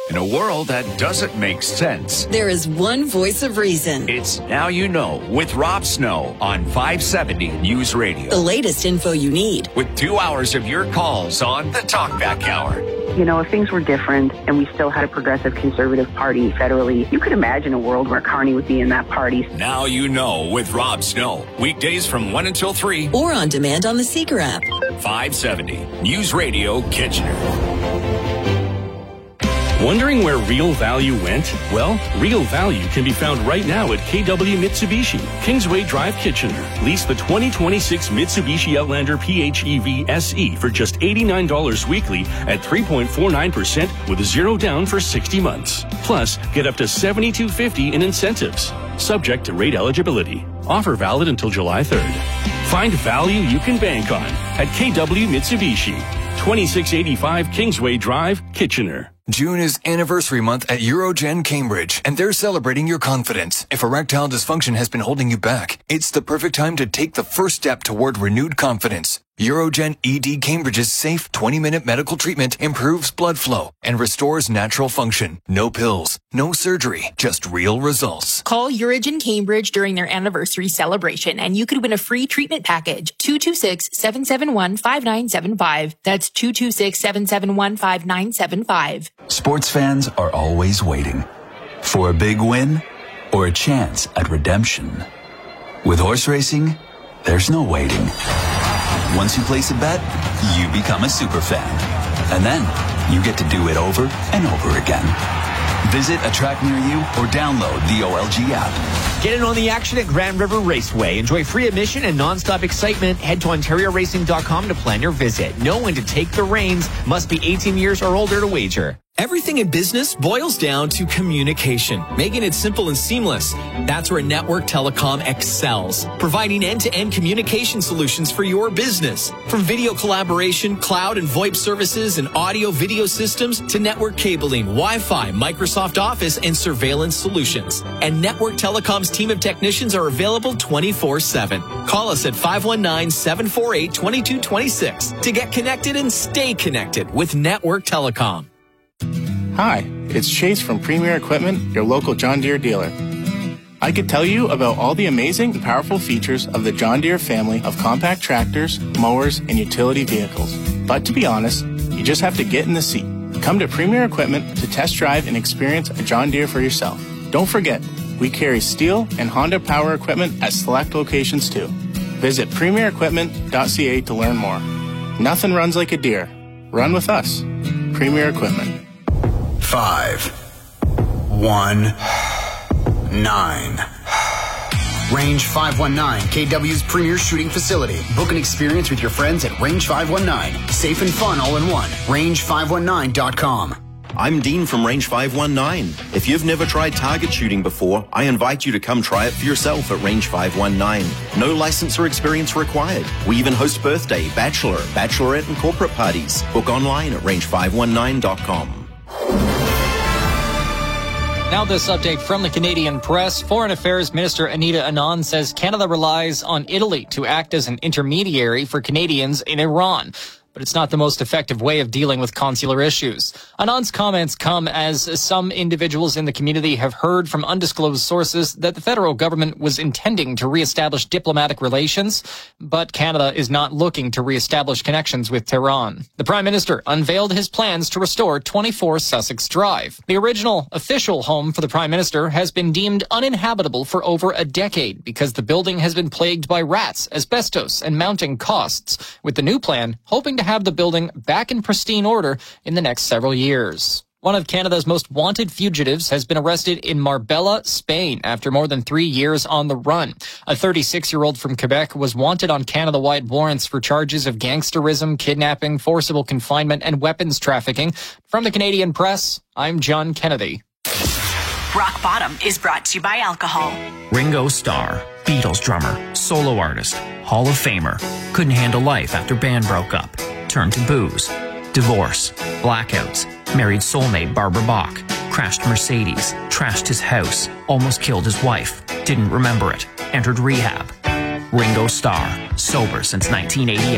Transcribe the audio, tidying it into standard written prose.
In a world that doesn't make sense, there is one voice of reason. It's Now You Know with Rob Snow on 570 News Radio. The latest info you need. With 2 hours of your calls on the Talkback Hour. You know, if things were different and we still had a progressive conservative party federally, you could imagine a world where Carney would be in that party. Now You Know with Rob Snow. Weekdays from 1 until 3. Or on demand on the Seeker app. 570 News Radio Kitchener. Wondering where real value went? Well, real value can be found right now at KW Mitsubishi, Kingsway Drive, Kitchener. Lease the 2026 Mitsubishi Outlander PHEV SE for just $89 weekly at 3.49% with 0 down for 60 months. Plus, get up to $7,250 in incentives. Subject to rate eligibility. Offer valid until July 3rd. Find value you can bank on at KW Mitsubishi, 2685 Kingsway Drive, Kitchener. June is anniversary month at Eurogen Cambridge, and they're celebrating your confidence. If erectile dysfunction has been holding you back, it's the perfect time to take the first step toward renewed confidence. Eurogen ED Cambridge's safe 20-minute medical treatment improves blood flow and restores natural function. No pills, no surgery, just real results. Call Eurogen Cambridge during their anniversary celebration and you could win a free treatment package. 226-771-5975. That's 226-771-5975. Sports fans are always waiting for a big win or a chance at redemption. With horse racing, there's no waiting. Once you place a bet, you become a super fan. And then you get to do it over and over again. Visit a track near you or download the OLG app. Get in on the action at Grand River Raceway. Enjoy free admission and non-stop excitement. Head to OntarioRacing.com to plan your visit. Know when to take the reins. Must be 18 years or older to wager. Everything in business boils down to communication, making it simple and seamless. That's where Network Telecom excels, providing end-to-end communication solutions for your business. From video collaboration, cloud and VoIP services, and audio-video systems to network cabling, Wi-Fi, Microsoft Office, and surveillance solutions. And Network Telecom's team of technicians are available 24/7. Call us at 519-748-2226 to get connected and stay connected with Network Telecom. Hi, it's Chase from Premier Equipment, your local John Deere dealer. I could tell you about all the amazing and powerful features of the John Deere family of compact tractors, mowers, and utility vehicles. But to be honest, you just have to get in the seat. Come to Premier Equipment to test drive and experience a John Deere for yourself. Don't forget, we carry Steel and Honda power equipment at select locations too. Visit premierequipment.ca to learn more. Nothing runs like a Deere. Run with us. Premier Equipment. 519. Range 519, KW's premier shooting facility. Book an experience with your friends at Range 519. Safe and fun all in one. Range519.com. I'm Dean from Range 519. If you've never tried target shooting before, I invite you to come try it for yourself at Range 519. No license or experience required. We even host birthday, bachelor, bachelorette, and corporate parties. Book online at range519.com. Now this update from the Canadian press. Foreign Affairs Minister Anita Anand says Canada relies on Italy to act as an intermediary for Canadians in Iran. But it's not the most effective way of dealing with consular issues. Anand's comments come as some individuals in the community have heard from undisclosed sources that the federal government was intending to reestablish diplomatic relations, but Canada is not looking to reestablish connections with Tehran. The Prime Minister unveiled his plans to restore 24 Sussex Drive. The original official home for the Prime Minister has been deemed uninhabitable for over a decade because the building has been plagued by rats, asbestos, and mounting costs, with the new plan hoping to have the building back in pristine order in the next several years. One of Canada's most wanted fugitives has been arrested in Marbella, Spain, after more than 3 years on the run. A 36-year-old from Quebec was wanted on Canada-wide warrants for charges of gangsterism, kidnapping, forcible confinement, and weapons trafficking. From the Canadian Press, I'm John Kennedy. Rock Bottom is brought to you by alcohol. Ringo Starr, Beatles drummer, solo artist, Hall of Famer, couldn't handle life after band broke up, turned to booze, divorce, blackouts, married soulmate Barbara Bach, crashed Mercedes, trashed his house, almost killed his wife, didn't remember it, entered rehab. Ringo Starr, sober since 1988.